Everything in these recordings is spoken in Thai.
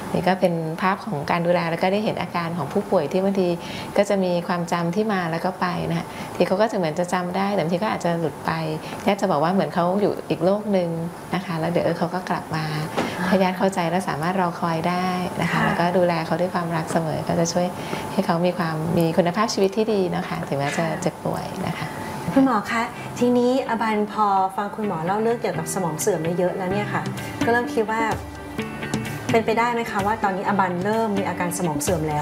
นี่ก็เป็นภาพของการดูแลแล้วก็ได้เห็นอาการของผู้ป่วยที่บางทีก็จะมีความจำที่มาแล้วก็ไปนะทีเขาก็จะเหมือนจะจำได้แต่บางทีก็อาจจะหลุดไปญาติจะบอกว่าเหมือนเขาอยู่อีกโลกหนึ่งนะคะแล้วเดี๋ยวเขาก็กลับมาถ้าญาติเข้าใจและสามารถรอคอยได้นะคะแล้วก็ดูแลเขาด้วยความรักเสมอก็จะช่วยให้เขามีคุณภาพชีวิตที่ดีนะคะถึงแม้จะเจ็บป่วยนะคะคุณหมอคะทีนี้อบันพอฟังคุณหมอเล่าเรื่องเกี่ยวกับสมองเสื่อมเยอะแล้วเนี่ยค่ะก็เริ่มคิดว่าเป็นไปได้ไหมคะว่าตอนนี้อบันเริ่มมีอาการสมองเสื่อมแล้ว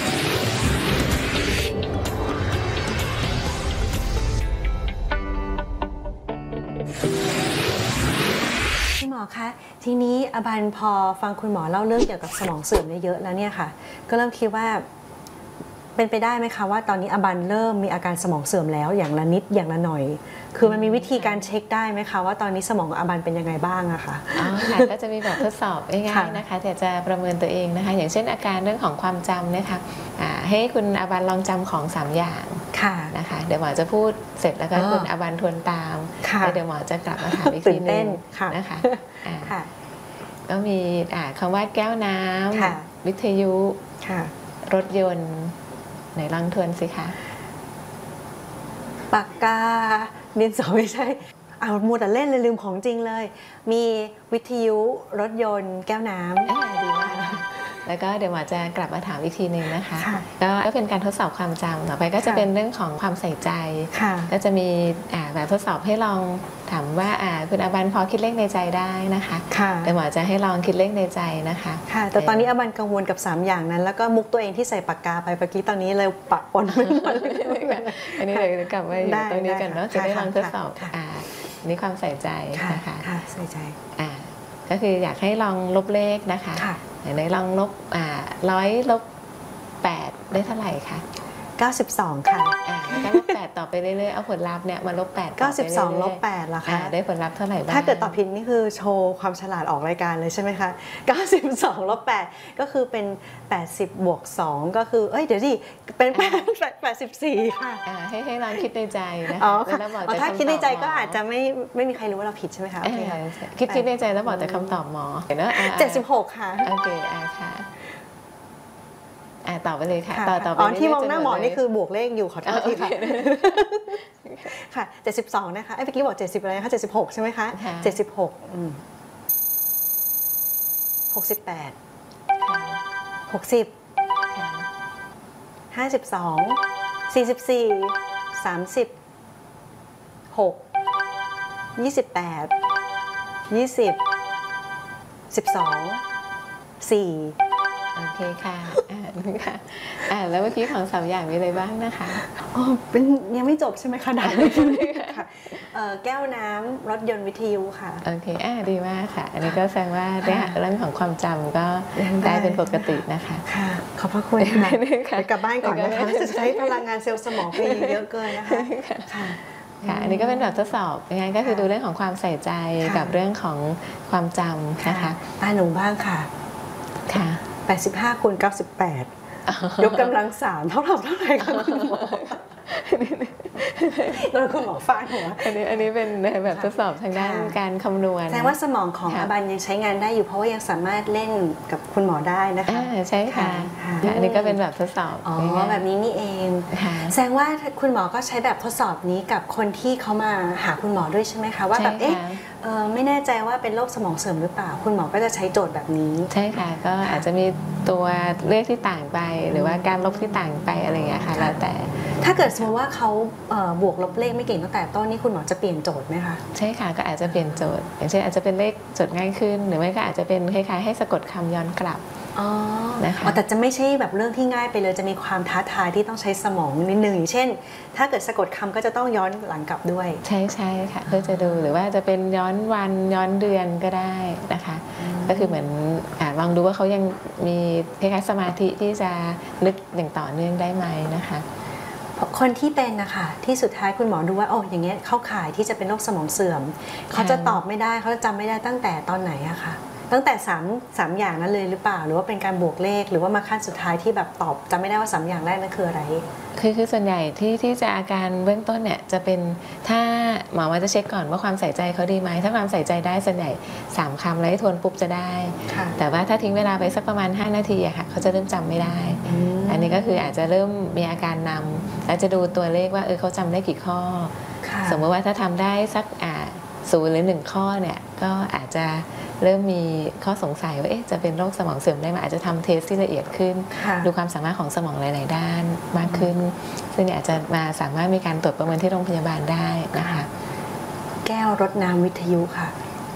คุณหมอคะทีนี้อบันพอฟังคุณหมอเล่าเรื่องเกี่ยวกับสมองเสื่อมเยอะแล้วเนี่ยค่ะก็เริ่มคิดว่าเป็นไปได้ไหมคะว่าตอนนี้อบันเริ่มมีอาการสมองเสื่อมแล้วอย่างละนิดอย่างละหน่อยคือมันมีวิธีการเช็คได้ไหมคะว่าตอนนี้สมองอบันเป็นยังไงบ้างอะคะค่ะก็จะมีแบบทดสอบง่ายๆนะคะแต่จะประเมินตัวเองนะคะอย่างเช่นอาการเรื่องของความจำเนี่ยค่ะให้คุณอบันลองจำของ3อย่างนะคะเดี๋ยวหมอจะพูดเสร็จแล้วก็คุณอบันทวนตามแล้วเดี๋ยวหมอจะกลับมาถามอีกทีนึงนะคะก็มีคำว่าแก้วน้ำวิทยุรถยนต์ไหนลองทวนสิคะปากกาดินสอไม่ใช่เอามัวแต่เล่นเลยลืมของจริงเลยมีวิทยุรถยนต์แก้วน้ำดีมากแล้วก็เดี๋ยวหมอจะกลับมาถามอีกทีนึงนะคะก็เป็นการทดสอบความจำต่อไปก็จะเป็นเรื่องของความใส่ใจก็จะมีแบบทดสอบให้ลองถามว่าคุณอบันพอคิดเลขในใจได้นะคะเดี๋ยวหมอจะให้ลองคิดเลขในใจนะคะแต่ตอนนี้อบันกังวลกับ3อย่างนั้นแล้วก็มุกตัวเองที่ใส่ปากกาไปเมื่อกี้ตอนนี้เลยปะปนไม่หมดอันนี้เลยกลับมาอยู่ตรงนี้กันเนาะจะได้ลองทดสอบนี่ความใส่ใจนะคะใส่ใจก็คืออยากให้ลองลบเลขนะคะไหนลองลบ100 ลบ 8ได้เท่าไหร่คะ 92ค่ะแล้วก็ลบ8ต่อไปเรื่อยๆเอาผลลัพธ์เนี่ยมาลบ8 92ลบ8เหรอคะได้ผลลัพธ์เท่าไหร่บ้างถ้าเกิดตอบผิดนี่คือโชว์ความฉลาดออกรายการเลยใช่ไหมคะ92ลบ8ก็คือเป็น80บวก2ก็คือเดี๋ยวดิเป็น84ค่ะให้ลองคิดในใจนะคะแล้วบอกถ้าคิดในใจก็อาจจะไม่มีใครรู้ว่าเราผิดใช่ไหมคะคิดในใจแล้วบอกแต่คำตอบหมอเห็นไหม 76ค่ะโอเคค่ะต่อไปเลยค่ะต่อไปที่มองหน้าหมอนี่คือบวกเลขอยู่ขอโทษทีค่ะค่ะ72นะคะเมื่อกี้บอก70อะไรคะ76ใช่ไหมคะ7668 60 52 44 30 6 28 20 12 4 โอเคค่ะแล้วเมื่อกี้ของ3อย่างมีอะไรบ้างนะคะเป็นยังไม่จบใช่ไหมคะด่านค่ะแก้วน้ำรถยนต์วิทยุค่ะโอเคดีมากค่ะอันนี้ก็แสดงว่าเรื่องของความจำก็ได้เป็นปกตินะคะค่ะขอบพระคุณค่ะกลับบ้านก่อนนะคะจะใช้พลังงานเซลล์สมองไปเยอะเกินนะคะค่ะอันนี้ก็เป็นแบบทดสอบงั้นก็คือดูเรื่องของความใส่ใจกับเรื่องของความจำนะคะหนูบ้างค่ะ85คูณ98ยกกำลัง3เท่าไหร่คะคุณหมอโดนคุณหมอฟาดหัวอันนี้เป็นแบบทดสอบทางด้านการคำนวณแสดงว่าสมองของอบันยังใช้งานได้อยู่เพราะว่ายังสามารถเล่นกับคุณหมอได้นะคะใช่ค่ะอันนี้ก็เป็นแบบทดสอบแบบนี้นี่เองแสดงว่าคุณหมอก็ใช้แบบทดสอบนี้กับคนที่เขามาหาคุณหมอด้วยใช่ไหมคะว่าแบบไม่แน่ใจว่าเป็นโรคสมองเสื่อมหรือเปล่าคุณหมอก็จะใช้โจทย์แบบนี้ใช่ค่ะก็อาจจะมีตัวเลขที่ต่างไปหรือว่าการลบที่ต่างไปอะไรอย่างเงี้ยค่ะแล้วแต่ถ้าเกิดสมมติว่าเขาบวกลบเลขไม่เก่งตั้งแต่ต้นนี่คุณหมอจะเปลี่ยนโจทย์ไหมคะใช่ค่ะก็อาจจะเปลี่ยนโจทย์อย่างเช่นอาจจะเป็นเลขโจทย์ง่ายขึ้นหรือไม่ก็อาจจะเป็นคล้ายๆให้สะกดคำย้อนกลับนะคะแต่จะไม่ใช่แบบเรื่องที่ง่ายไปเลยจะมีความท้าทายที่ต้องใช้สมองนิดนึงอย่างเช่นถ้าเกิดสะกดคำก็จะต้องย้อนหลังกลับด้วยใช่ค่ะเพื่อจะดูหรือว่าจะเป็นย้อนวันย้อนเดือนก็ได้นะคะก็คือเหมือนลองดูว่าเขายังมีคล้ายๆสมาธิที่จะนึกอย่างต่อเนื่องได้ไหมนะคะคนที่เป็นนะคะที่สุดท้ายคุณหมอดูว่าอย่างเงี้ยเข้าข่ายที่จะเป็นโรคสมองเสื่อมเขาจะตอบไม่ได้เขาจะจำไม่ได้ตั้งแต่ตอนไหนอะค่ะตั้งแต่3อย่างนั้นเลยหรือเปล่าหรือว่าเป็นการบวกเลขหรือว่ามาขั้นสุดท้ายที่แบบตอบจำไม่ได้ว่า3อย่างแรกนั้นคืออะไรคือส่วนใหญ่ที่จะอาการเบื้องต้นเนี่ยจะเป็นถ้าหมอว่าจะเช็คก่อนว่าความใส่ใจเขาดีไหมถ้าความใส่ใจได้ส่วนใหญ่3คำแล้วให้ทวนปุ๊บจะได้แต่ว่าถ้าทิ้งเวลาไปสักประมาณ5นาทีอะค่ะเขาจะเริ่มจำไม่ได้อันนี้ก็คืออาจจะเริ่มมีอาการนำแล้วจะดูตัวเลขว่าเขาจำได้กี่ข้อสมมติว่าถ้าทำได้สัก0 หรือ 1 ข้อเนี่ยก็อาจจะเริ่มมีข้อสงสัยว่าจะเป็นโรคสมองเสื่อมได้ไหมอาจจะทำเทสที่ละเอียดขึ้นดูความสามารถของสมองหลายๆด้านมากขึ้นซึ่งอาจจะมาสามารถมีการตรวจประเมินที่โรงพยาบาลได้นะคะแก้วรดน้ำวิทยุค่ะ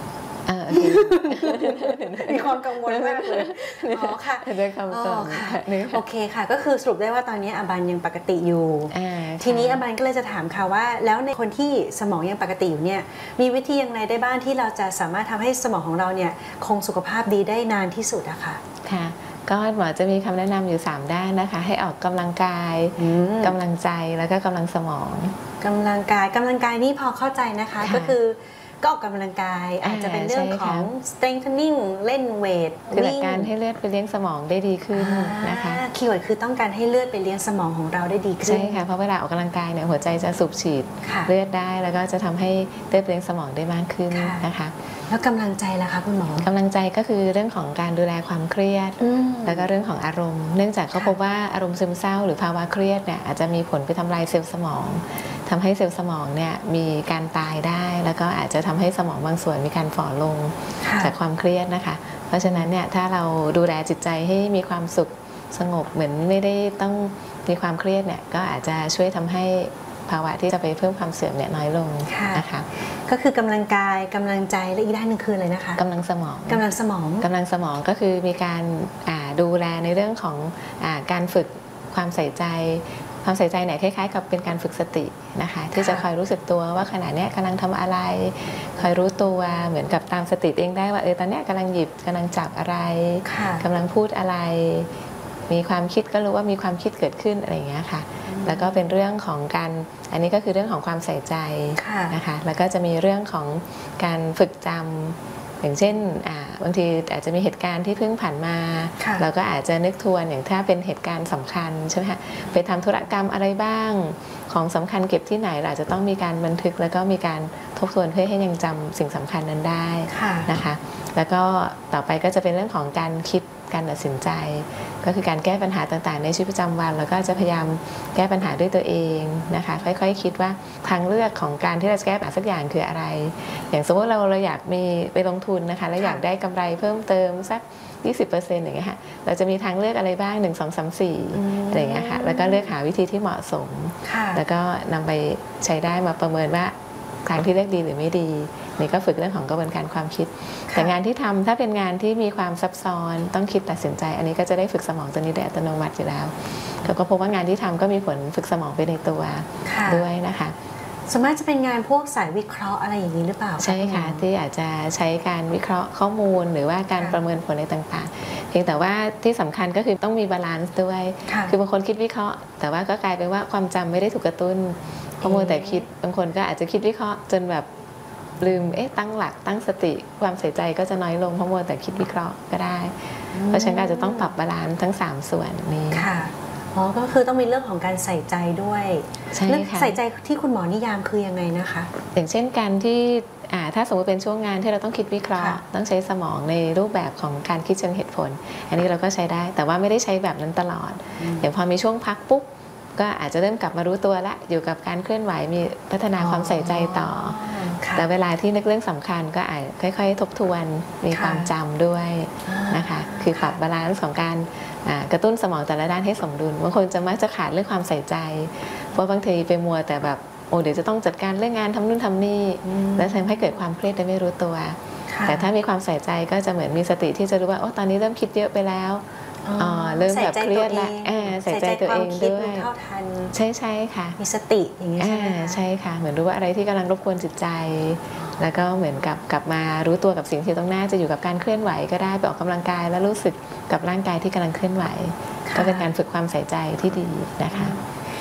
มีความกังวลมากเลยอ๋อค่ะด้วยคำสอนโอเคค่ะก็คือสรุปได้ว่าตอนนี้อบันยังปกติอยู่ทีนี้อบันก็เลยจะถามค่ะว่าแล้วในคนที่สมองยังปกติอยู่เนี่ยมีวิธียังไงได้บ้างที่เราจะสามารถทำให้สมองของเราเนี่ยคงสุขภาพดีได้นานที่สุดอะค่ะค่ะก็หมอจะมีคำแนะนำอยู่3ด้านนะคะให้ออกกำลังกายกำลังใจแล้วก็กำลังสมองกำลังกายนี่พอเข้าใจนะคะก็คือก็ออกกำลังกายอาจจะเป็นเรื่องของ strengthening เล่นเวทคือหลักการให้เลือดไปเลี้ยงสมองได้ดีขึ้นนะคะคีย์เวิร์ดคือต้องการให้เลือดไปเลี้ยงสมองของเราได้ดีขึ้นใช่ค่ะเพราะเวลาออกกำลังกายเนี่ยหัวใจจะสูบฉีดเลือดได้แล้วก็จะทำให้เลือดเลี้ยงสมองได้มากขึ้นนะคะแล้วกำลังใจล่ะคะคุณหมอกำลังใจก็คือเรื่องของการดูแลความเครียดแล้วก็เรื่องของอารมณ์เนื่องจากเขาพบว่าอารมณ์ซึมเศร้าหรือภาวะเครียดเนี่ยอาจจะมีผลไปทำลายเซลล์สมองทำให้เซลล์สมองเนี่ยมีการตายได้แล้วก็อาจจะทำให้สมองบางส่วนมีการฝ่อลงจากความเครียดนะคะเพราะฉะนั้นเนี่ยถ้าเราดูแลจิตใจให้มีความสุขสงบเหมือนไม่ได้ต้องมีความเครียดเนี่ยก็อาจจะช่วยทำให้ภาวะที่จะไปเพิ่มความเสื่อมเนี่ยน้อยลงนะคะก็คือกำลังกายกำลังใจและอีกด้านหนึ่งคืออะไรนะคะกำลังสมองกำลังสมองก็คือมีการดูแลในเรื่องของการฝึกความใส่ใจเนี่ยคล้ายๆกับเป็นการฝึกสตินะคะที่จะคอยรู้สึกตัวว่าขณะนี้กำลังทำอะไรคอยรู้ตัวเหมือนกับตามสติเองได้ว่าตอนนี้กำลังหยิบกำลังจับอะไรกำลังพูดอะไรมีความคิดก็รู้ว่ามีความคิดเกิดขึ้นอะไรอย่างเงี้ยค่ะแล้วก็เป็นเรื่องของการอันนี้ก็คือเรื่องของความใส่ใจนะคะแล้วก็จะมีเรื่องของการฝึกจำอย่างเช่นบางทีอาจจะมีเหตุการณ์ที่เพิ่งผ่านมาเราก็อาจจะนึกทวนอย่างถ้าเป็นเหตุการณ์สำคัญใช่ไหมคะไปทำธุรกรรมอะไรบ้างของสำคัญเก็บที่ไหนเราอาจจะต้องมีการบันทึกแล้วก็มีการทบทวนเพื่อให้ยังจำสิ่งสำคัญนั้นได้นะคะแล้วก็ต่อไปก็จะเป็นเรื่องของการคิดการตัดสินใจก็คือการแก้ปัญหาต่างๆในชีวิตประจำวันแล้วก็จะพยายามแก้ปัญหาด้วยตัวเองนะคะค่อยๆคิดว่าทางเลือกของการที่เราจะแก้ปัญหาสักอย่างคืออะไรอย่างสมมติเราอยากมีไปลงทุนนะคะแล้วอยากได้กำไรเพิ่มเติมสัก 20% อย่างเงี้ยค่ะเราจะมีทางเลือกอะไรบ้าง1 2 3 4อะไรอย่างเงี้ยค่ะแล้วก็เลือกหาวิธีที่เหมาะสมแล้วก็นำไปใช้ได้มาประเมินว่าทางที่เลือกดีหรือไม่ดีนี่ก็ฝึกเรื่องของกระบวนการความคิดแต่งานที่ทำถ้าเป็นงานที่มีความซับซ้อนต้องคิดตัดสินใจอันนี้ก็จะได้ฝึกสมองตัวนี้โดยอัตโนมัติอยู่แล้วแล้วก็พบว่างานที่ทำก็มีผลฝึกสมองไปในตัวด้วยนะคะส่วนมากจะเป็นงานพวกสายวิเคราะห์อะไรอย่างนี้หรือเปล่าใช่ค่ะที่อาจจะใช้การวิเคราะห์ข้อมูลหรือว่าการประเมินผลอะไรต่างๆเพียงแต่ว่าที่สำคัญก็คือต้องมีบาลานซ์ด้วยคือบางคนคิดวิเคราะห์แต่ว่าก็กลายเป็นว่าความจำไม่ได้ถูกกระตุ้นข้อมูลแต่คิดบางคนก็อาจจะคิดวิเคราะห์จนแบบลืมตั้งหลักตั้งสติความใส่ใจก็จะน้อยลงเพราะมัวแต่คิดวิเคราะห์ก็ได้เพราะฉะนั้นอาจจะต้องปรับบาลานซ์ทั้ง3ส่วนนี้ค่ะอ๋อก็คือต้องมีเรื่องของการใส่ใจด้วยเรื่องใส่ใจที่คุณหมอนิยามคือยังไงนะคะอย่างเช่นการที่ถ้าสมมติเป็นช่วงงานที่เราต้องคิดวิเคราะห์ต้องใช้สมองในรูปแบบของการคิดเชิงเหตุผลอันนี้เราก็ใช้ได้แต่ว่าไม่ได้ใช้แบบนั้นตลอดอย่างพอมีช่วงพักปุ๊บก็อาจจะเริ่มกลับมารู้ตัวละอยู่กับการเคลื่อนไหวมีพัฒนาความใส่ใจต่อแต่เวลาที่นึกเรื่องสำคัญก็อาจค่อยๆทบทวนมีความจำด้วยนะคะคือปรับบาลานซ์ของการกระตุ้นสมองแต่ละด้านให้สมดุลบางคนจะมักจะขาดเรื่องความใส่ใจเพราะบางทีไปมัวแต่แบบเดี๋ยวจะต้องจัดการเรื่องงานทำนู่นทำนี่แล้วทำให้เกิดความเครียดได้ไม่รู้ตัวแต่ถ้ามีความใส่ใจก็จะเหมือนมีสติที่จะรู้ว่าตอนนี้เริ่มคิดเยอะไปแล้วเริ่มแบบเครียดแล้วใส่ใจตัวเองด้วยใช่ค่ะมีสติอย่างนี้ใช่ค่ะเหมือนรู้ว่าอะไรที่กำลังรบกวนจิตใจแล้วก็เหมือนกับกลับมารู้ตัวกับสิ่งที่ต้องหน้าจะอยู่กับการเคลื่อนไหวก็ได้ไปออกกำลังกายแล้วรู้สึกกับร่างกายที่กำลังเคลื่อนไหวก็เป็นการฝึกความใส่ใจที่ดีนะคะ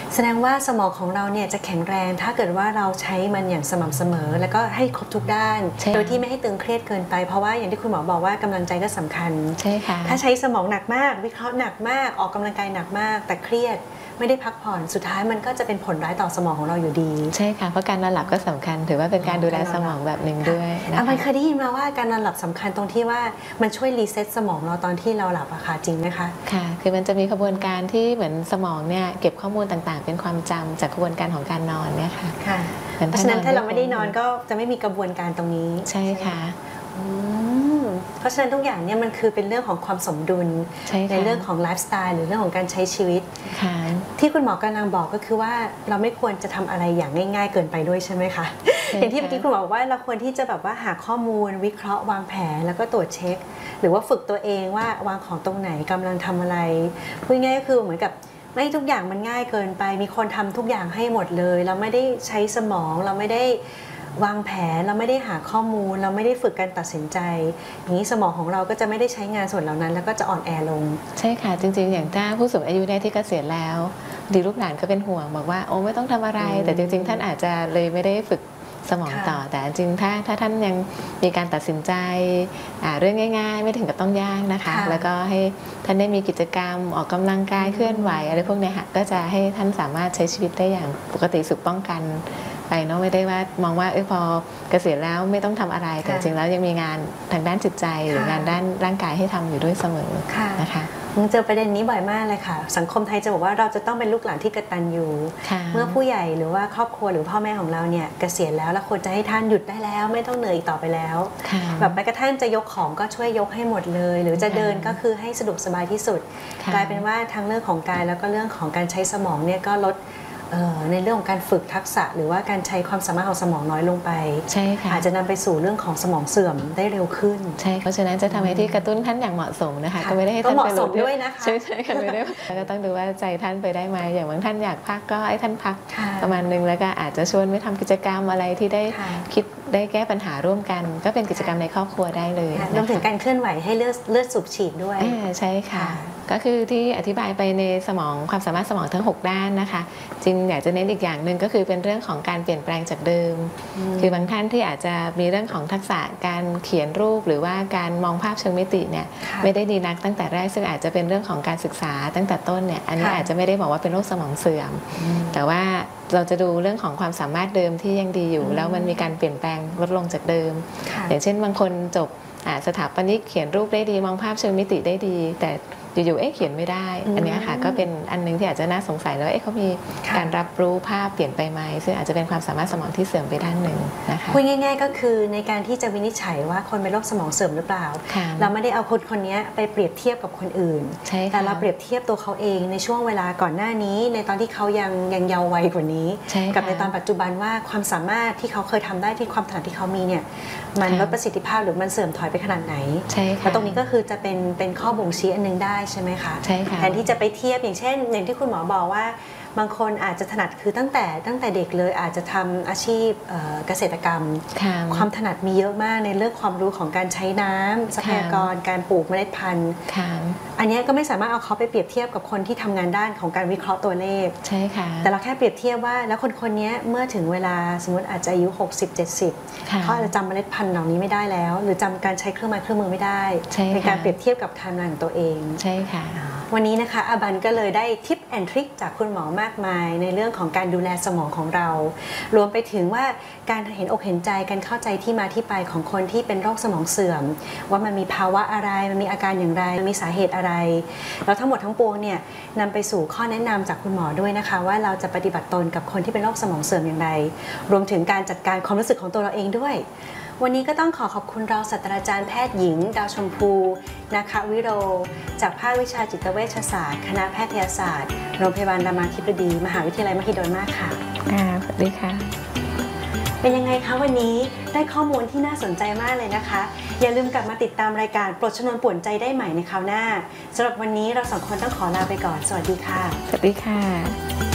แสดงว่าสมองของเราเนี่ยจะแข็งแรงถ้าเกิดว่าเราใช้มันอย่างสม่ำเสมอแล้วก็ให้ครบทุกด้านโดยที่ไม่ให้ตึงเครียดเกินไปเพราะว่าอย่างที่คุณหมอบอกว่ากำลังใจก็สำคัญใช่ค่ะถ้าใช้สมองหนักมากวิเคราะห์หนักมากออกกำลังกายหนักมากแต่เครียดไม่ได้พักผ่อนสุดท้ายมันก็จะเป็นผลร้ายต่อสมองของเราอยู่ดีใช่ค่ะเพราะการนอนหลับก็สำคัญถือว่าเป็นการดูแลสมองแบบหนึ่งด้วยนะคะมันเคยได้ยินมาว่าการนอนหลับสำคัญตรงที่ว่ามันช่วยรีเซ็ตสมองเราตอนที่เราหลับอะค่ะจริงไหมคะค่ะคือมันจะมีกระบวนการที่เหมือนสมองเนี่ยเก็บข้อมูลต่างๆเป็นความจำจากกระบวนการของการนอนเนี่ยค่ะเพราะฉะนั้นถ้าเราไม่ได้นอนก็จะไม่มีกระบวนการตรงนี้ใช่ค่ะเพราะฉะนั้นทุกอย่างเนี่ยมันคือเป็นเรื่องของความสมดุลในเรื่องของไลฟ์สไตล์หรือเรื่องของการใช้ชีวิตที่คุณหมอกำลังบอกก็คือว่าเราไม่ควรจะทำอะไรอย่างง่ายๆเกินไปด้วยใช่ไหมคะอย่างที่เมื่อกี้คุณหมอบอกว่าเราควรที่จะแบบว่าหาข้อมูลวิเคราะห์วางแผนแล้วก็ตรวจเช็คหรือว่าฝึกตัวเองว่าวางของตรงไหนกำลังทำอะไรพูดง่ายก็คือเหมือนกับไม่ทุกอย่างมันง่ายเกินไปมีคนทำทุกอย่างให้หมดเลยเราไม่ได้ใช้สมองเราไม่ได้วางแผนเราไม่ได้หาข้อมูลเราไม่ได้ฝึกการตัดสินใจอย่างนี้สมองของเราก็จะไม่ได้ใช้งานส่วนเหล่านั้นแล้วก็จะอ่อนแอลงใช่ค่ะจริงๆอย่างถ้าผู้สูงอายุเนี่ยที่เกษียณแล้วดีลูกหลานก็เป็นห่วงบอกว่าโอ้ไม่ต้องทำอะไรแต่จริงๆท่านอาจจะเลยไม่ได้ฝึกสมองต่อแต่จริงๆถ้าท่านยังมีการตัดสินใจเรื่องง่ายๆไม่ถึงกับต้องยากนะคะแล้วก็ให้ท่านได้มีกิจกรรมออกกำลังกายเคลื่อนไหวอะไรพวกนี้ค่ะก็จะให้ท่านสามารถใช้ชีวิตได้อย่างปกติสุขป้องกันไปเนาะไม่ได้ว่ามองว่าพอเกษียณแล้วไม่ต้องทำอะไรแต่จริงแล้วยังมีงานทางด้านจิตใจหรืองานด้านร่างกายให้ทำอยู่ด้วยเสมอนะคะเจอประเด็นนี้บ่อยมากเลยค่ะสังคมไทยจะบอกว่าเราจะต้องเป็นลูกหลานที่กตัญญูเมื่อผู้ใหญ่หรือว่าครอบครัวหรือพ่อแม่ของเราเนี่ยเกษียณแล้วควรจะให้ท่านหยุดได้แล้วไม่ต้องเหนื่อยอีกต่อไปแล้วแบบแม้กระทั่งจะยกของก็ช่วยยกให้หมดเลยหรือจะเดินก็คือให้สะดวกสบายที่สุดกลายเป็นว่าทั้งเรื่องของกายแล้วก็เรื่องของการใช้สมองเนี่ยก็ลดในเรื่องของการฝึกทักษะหรือว่าการใช้ความสามารถของสมองน้อยลงไปใช่ค่ะอาจจะนำไปสู่เรื่องของสมองเสื่อมได้เร็วขึ้นใช่เพราะฉะนั้นจะทำให้ที่กระตุ้นท่านอย่างเหมาะสมนะคะก็ไม่ได้ให้ท่านไปหลบด้วยนะคะใช่ค่ะไม่ได้แล้วก็ต้องดูว่าใจท่านไปได้ไหมอย่างบางท่านอยากพักก็ให้ท่านพักประมาณนึงแล้วก็อาจจะชวนไปทำกิจกรรมอะไรที่ได้คิดได้แก้ปัญหาร่วมกันก็เป็นกิจกรรมในครอบครัวได้เลยรวมถึงการเคลื่อนไหวให้เลือดสูบฉีดด้วยใช่ค่ะก็คือที่อธิบายไปในสมองความสามารถสมองทั้ง6ด้านนะคะจริงอยากจะเน้นอีกอย่างหนึ่งก็คือเป็นเรื่องของการเปลี่ยนแปลงจากเดิมคือบางท่านที่อาจจะมีเรื่องของทักษะการเขียนรูปหรือว่าการมองภาพเชิงมิติเนี่ยไม่ได้ดีนักตั้งแต่แรกซึ่งอาจจะเป็นเรื่องของการศึกษาตั้งแต่ต้นเนี่ยอันนี้อาจจะไม่ได้บอกว่าเป็นโรคสมองเสื่อมแต่ว่าเราจะดูเรื่องของความสามารถเดิมที่ยังดีอยู่แล้วมันมีการเปลี่ยนแปลงลดลงจากเดิมอย่างเช่นบางคนจบสถาปนิกเขียนรูปได้ดีมองภาพเชิงมิติได้ดีแต่อยู่เขียนไม่ได้อันนี้ค่ะก็เป็นอันนึงที่อาจจะน่าสงสัยแล้วเขามีการรับรู้ภาพเปลี่ยนไปไหมซึ่งอาจจะเป็นความสามารถสมองที่เสื่อมไปด้านหนึ่งนะคะพูดง่ายๆก็คือในการที่จะวินิจฉัยว่าคนเป็นโรคสมองเสื่อมหรือเปล่าเราไม่ได้เอาคนนี้ไปเปรียบเทียบกับคนอื่นแต่เราเปรียบเทียบตัวเขาเองในช่วงเวลาก่อนหน้านี้ในตอนที่เขายังเยาว์วัยกว่านี้กับในตอนปัจจุบันว่าความสามารถที่เขาเคยทำได้ที่ความถนัดที่เขามีเนี่ยมันลดประสิทธิภาพหรือมันเสื่อมถอยไปขนาดไหนแล้วตรงนี้ก็คือจะเป็นข้อบ่งชี้อันนึงได้ใช่ไหมคะแทนที่จะไปเทียบอย่างเช่นอย่างที่คุณหมอบอกว่าบางคนอาจจะถนัดคือตั้งแต่เด็กเลยอาจจะทำอาชีพเกษตรกรรมความถนัดมีเยอะมากในเรื่องความรู้ของการใช้น้ำทรัพยากรการปลูกเมล็ดพันธุ์อันนี้ก็ไม่สามารถเอาเขาไปเปรียบเทียบกับคนที่ทำงานด้านของการวิเคราะห์ตัวเลขใช่ค่ะแต่เราแค่เปรียบเทียบว่าแล้วคนนี้เมื่อถึงเวลาสมมติอาจจะอายุ 60-70 เขาอาจจะจำเมล็ดพันธุ์เหล่านี้ไม่ได้แล้วหรือจำการใช้เครื่องไม้เครื่องมือไม่ได้เป็นการเปรียบเทียบกับไทม์ไลน์ของตัวเองใช่ค่ะวันนี้นะคะอาบันก็เลยได้ทิปแอนทริคจากคุณหมอมากมายในเรื่องของการดูแลสมองของเรารวมไปถึงว่าการเห็นอกเห็นใจการเข้าใจที่มาที่ไปของคนที่เป็นโรคสมองเสื่อมว่ามันมีภาวะอะไรมันมีอาการอย่างไรมันมีสาเหตุอะไรแล้วทั้งหมดทั้งปวงเนี่ยนำไปสู่ข้อแนะนำจากคุณหมอด้วยนะคะว่าเราจะปฏิบัติตนกับคนที่เป็นโรคสมองเสื่อมอย่างไรรวมถึงการจัดการความรู้สึกของตัวเราเองด้วยวันนี้ก็ต้องขอบคุณรองศาสตราจารย์แพทย์หญิงดาวชมพูนะคะวิโรจากภาควิชาจิตเวชศาสตร์คณะแพทยศาสตร์โรงพยาบาลรามาธิบดีมหาวิทยาลัยมหิดลมากค่ะสวัสดีค่ะเป็นยังไงคะวันนี้ได้ข้อมูลที่น่าสนใจมากเลยนะคะอย่าลืมกลับมาติดตามรายการปลดชนวนป่วนใจได้ใหม่ในคราวหน้าสำหรับวันนี้เราสองคนต้องขอลาไปก่อนสวัสดีค่ะสวัสดีค่ะ